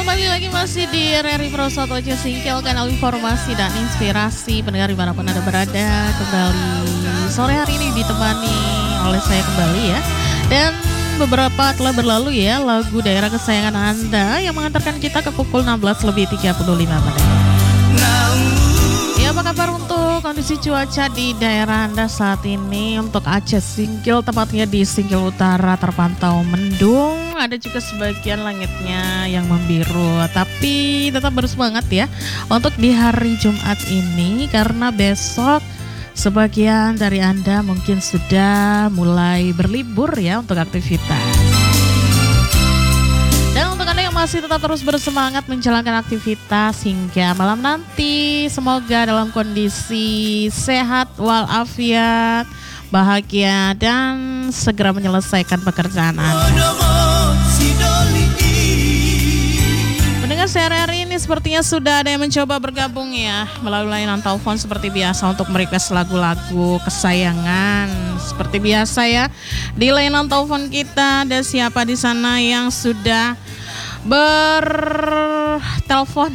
Kembali lagi masih di RRI Pro Sotojo Singkil, kanal informasi dan inspirasi pendengar dimanapun Anda berada. Kembali sore hari ini ditemani oleh saya kembali ya. Dan beberapa telah berlalu ya lagu daerah kesayangan Anda yang mengantarkan kita ke pukul 16:35 menit. Ya, apa kabar untuk kondisi cuaca di daerah Anda saat ini? Untuk Aceh Singkil, tepatnya di Singkil Utara terpantau mendung. Ada juga sebagian langitnya yang membiru. Tapi tetap bersemangat ya untuk di hari Jumat ini, karena besok sebagian dari Anda mungkin sudah mulai berlibur ya untuk aktivitas. Dan untuk Anda yang masih tetap terus bersemangat menjalankan aktivitas hingga malam nanti, semoga dalam kondisi sehat walafiat, bahagia, dan segera menyelesaikan pekerjaan Anda. Mendengar RRI ini sepertinya sudah ada yang mencoba bergabung ya melalui layanan telepon seperti biasa untuk merequest lagu-lagu kesayangan. Seperti biasa ya, di layanan telepon kita ada siapa di sana yang sudah bertelepon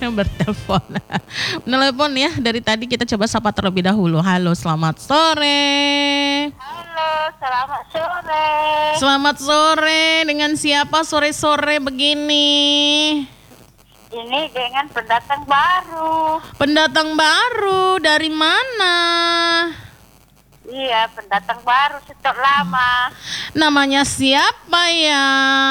menelepon ya. Dari tadi kita coba sapa terlebih dahulu. Halo, selamat sore. Halo, selamat sore. Selamat sore. Dengan siapa sore-sore begini? Ini dengan pendatang baru. Pendatang baru dari mana? Iya, pendatang baru sejak lama. Namanya siapa ya?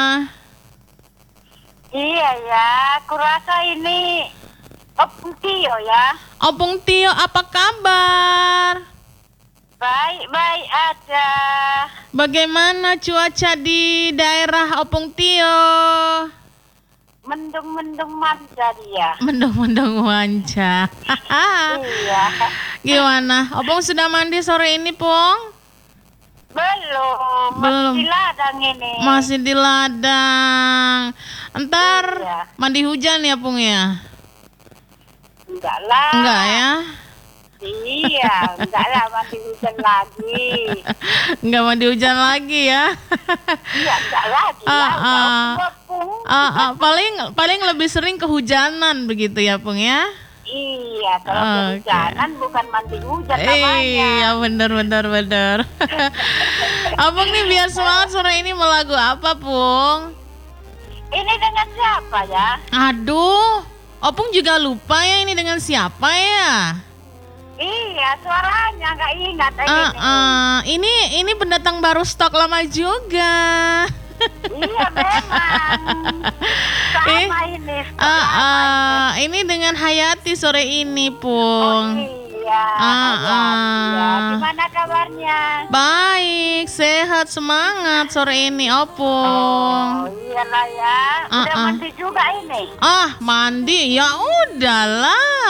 Iya ya, kurasa ini Opung Tio ya. Opung Tio, apa kabar? Baik-baik aja. Bagaimana cuaca di daerah Opung Tio? Mendung-mendung manja dia. Mendung-mendung manja. Iya. Gimana? Opung sudah mandi sore ini, Pong? Belum. Masih di ladang ini. Masih di ladang. Entar Iya. mandi hujan ya, Pung ya? Enggak lah. Enggak ya? Iya, enggak lah mandi hujan lagi. Enggak mandi hujan lagi ya? Iya, enggak lagi lah. Paling lebih sering kehujanan begitu ya, Pung ya? Iya, kalau kehujanan bukan mandi hujan namanya. Iya, benar. Abang nih biar semangat sore ini mau lagu apa, Pung? Ini dengan siapa ya? Aduh, Opung juga lupa ya ini dengan siapa ya? Iya, suaranya nggak ingat Ini pendatang baru stok lama juga. Iya memang. Sama ini. Ini dengan Hayati sore ini, Pung. Iya. Ya. Gimana kabarnya? Baik, sehat, semangat sore ini, Opung. Iyalah ya. Udah mandi juga ini. Mandi ya udahlah.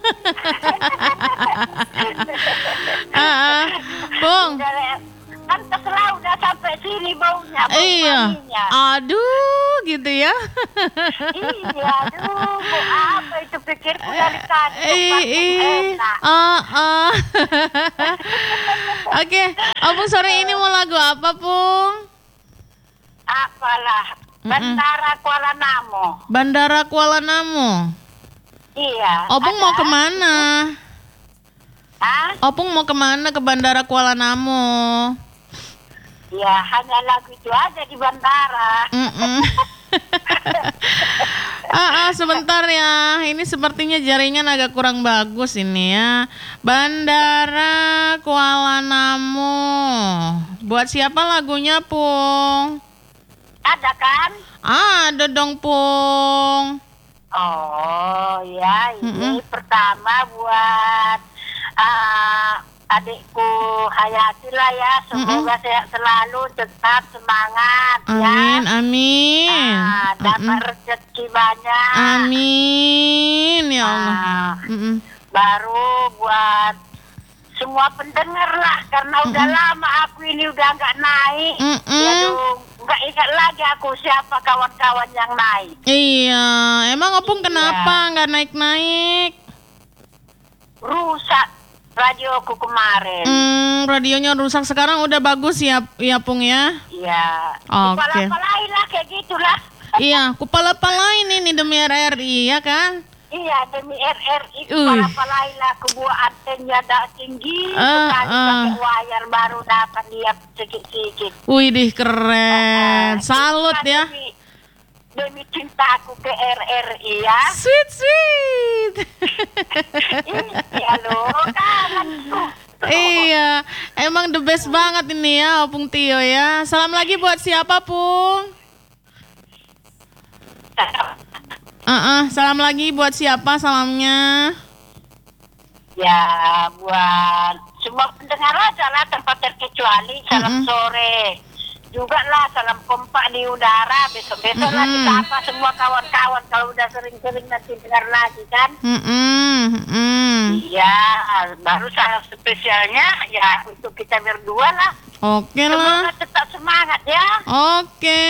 Pung. Kan terserah udah sampai sini baunya. Iya. Mandinya. Aduh, gitu ya. Iya, aduh, apa itu pikirku dari tadi. Oke, Opung sore ini mau lagu apa, Pung? Apalah, Bandara Kuala Namu. Bandara Kuala Namu. Iya. Opung mau kemana? Hah? Opung mau kemana ke Bandara Kuala Namu? Ya, hanya lagu itu aja di bandara. Sebentar ya. Ini sepertinya jaringan agak kurang bagus ini ya. Bandara Kuala Namu. Buat siapa lagunya, Pung? Ada kan? Ada dong, Pung. Oh ya, ini pertama buat adikku Hayati lah ya. Semoga sehat selalu, tetap semangat. Amin, ya. amin. Dapat rezeki banyak. Amin, ya Allah. Baru buat semua pendengar lah, karena udah lama aku ini udah nggak naik. Nggak ingat lagi aku siapa kawan-kawan yang naik. Iya, emang Opung kenapa nggak naik-naik? Rusak radioku kemarin. Radionya rusak, sekarang udah bagus ya, ya Pung ya? Iya. Oke. Kepala-kepalain lah kayak gitulah. Iya, kupala-palain ini demi RRI ya kan? Iya, demi RRI kupala-palain lah, kebuah antennya tinggi sekali pakai wayar baru dapat lihat sedikit-sedikit. Wih, keren. Salut ya. Demi cintaku ke RRI ya. Sweet. Iya loh, kangenku. Iya, emang the best banget ini ya Opung Tio ya. Salam lagi buat siapa, Pung? Salam lagi buat siapa salamnya? Ya, buat semua pendengar aja lah tanpa terkecuali. Salam sore. Juga lah salam kompak di udara. Besok-besok lah kita apa semua kawan-kawan kalau udah sering-sering nanti dengar lagi kan. Iya, baru salam spesialnya ya untuk kita berdua lah. Oke lah. Semoga tetap semangat ya. Oke,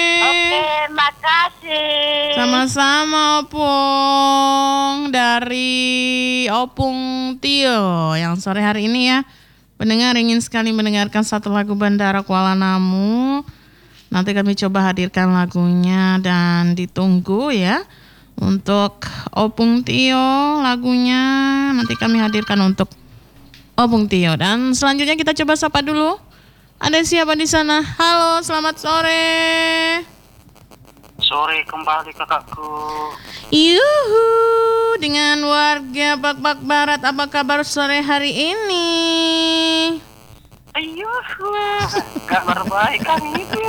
makasih. Sama-sama Opung dari Opung Tio yang sore hari ini ya. Pendengar ingin sekali mendengarkan satu lagu Bandara Kuala Namu. Nanti kami coba hadirkan lagunya dan ditunggu ya. Untuk Opung Tio lagunya nanti kami hadirkan untuk Opung Tio. Dan selanjutnya kita coba sapa dulu. Ada siapa di sana? Halo, selamat sore. Sore kembali kakakku. Yuhu, dengan warga Bak-Bak Barat, apa kabar sore hari ini? Yuhu, kabar baik kan itu.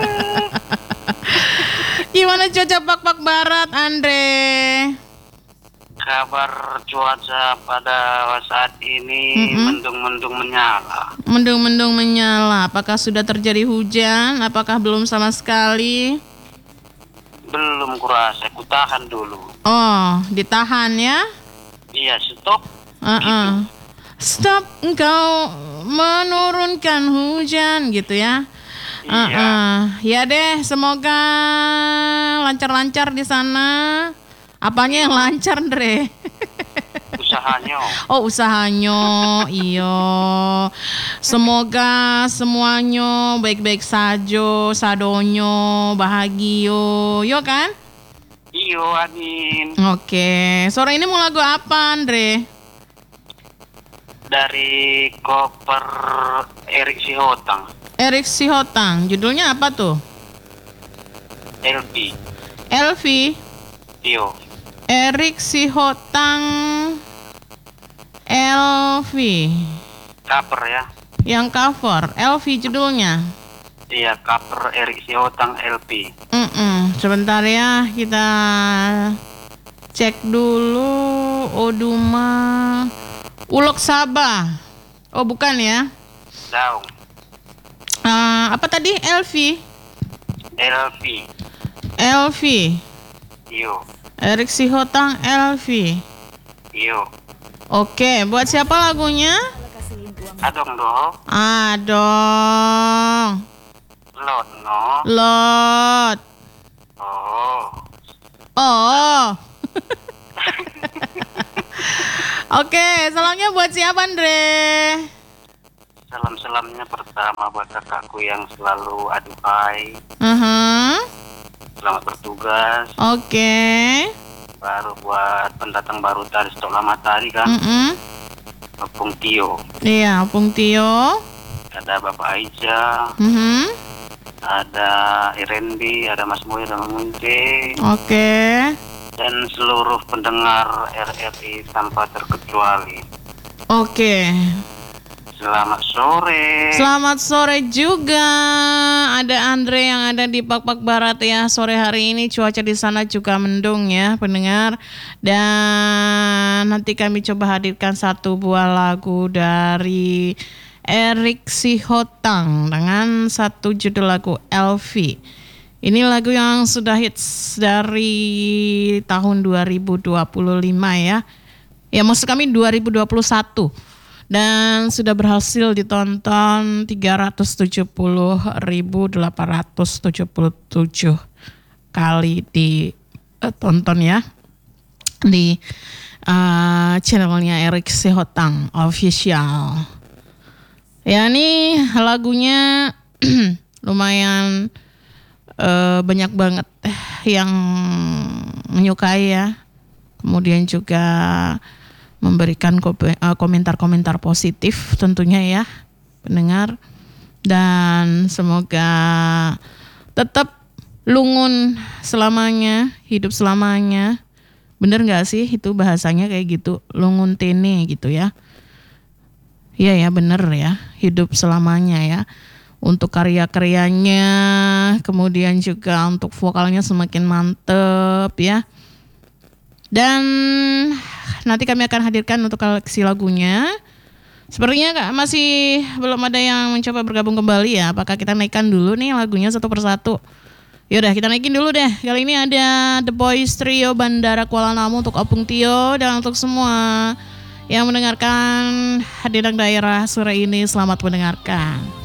Gimana cuaca Bak-Bak Barat, Andre? Kabar cuaca pada saat ini mendung-mendung menyala. Mendung-mendung menyala. Apakah sudah terjadi hujan? Apakah belum sama sekali? Belum kurasa, ku tahan dulu. Oh, ditahan ya? Iya, stop. Gitu. Stop, engkau menurunkan hujan gitu ya? Iya. Ya deh, semoga lancar-lancar di sana. Apanya yang lancar, Andre? Usahanya. Oh, usahanya. Iyo. Semoga semuanya baik-baik saja, sadonyo, bahagio. Yo kan? Iyo, amin. Oke. Sore ini mau lagu apa, Andre? Dari Koper Erik Sihotang. Erik Sihotang. Judulnya apa tuh? LP. LV. Iyo. Erik Sihotang LV. Cover ya. Yang cover LV judulnya. Iya, cover Erik Sihotang LP. Sebentar ya, kita cek dulu. Oduma Ulok Sabah. Oh bukan ya? Daung. Apa tadi? LV. LP. LV. Iyo. Erik Sihotang LV. Iyo. Oke, buat siapa lagunya? Adong dong. Adong. Lot no. Lot. Oh. Oke, salamnya buat siapa, Andre? Salam-salamnya pertama buat kakakku yang selalu aduhai. Selamat bertugas. Oke. Baru buat pendatang baru tadi stok lama tadi kan. Opung Tio. Iya, Opung Tio. Ada Bapak Aija. Ada Irendi, ada Mas Moy, ada Munce. Oke. Dan seluruh pendengar RRI tanpa terkecuali. Oke. Selamat sore. Selamat sore juga. Ada Andre yang ada di Bak-Bak Barat ya. Sore hari ini cuaca di sana juga mendung ya, pendengar. Dan nanti kami coba hadirkan satu buah lagu dari Erik Sihotang dengan satu judul lagu LV. Ini lagu yang sudah hits dari tahun 2025 ya. Ya maksud kami 2021. Dan sudah berhasil ditonton 370.877 kali ditonton ya di channelnya Erik Sihotang Official. Ya ini lagunya lumayan banyak banget yang menyukai ya. Kemudian juga memberikan komentar-komentar positif tentunya ya pendengar. Dan semoga tetap lungun selamanya, hidup selamanya. Bener gak sih itu bahasanya kayak gitu, lungun tene gitu ya. Iya ya bener ya, hidup selamanya ya. Untuk karya-karyanya, kemudian juga untuk vokalnya semakin mantep ya. Dan nanti kami akan hadirkan untuk koleksi lagunya. Sepertinya Kak masih belum ada yang mencoba bergabung kembali ya. Apakah kita naikkan dulu nih lagunya satu persatu? Yaudah kita naikin dulu deh. Kali ini ada The Boys Trio Bandara Kuala Namu untuk Opung Tio. Dan untuk semua yang mendengarkan Hadiran Daerah sore ini, selamat mendengarkan.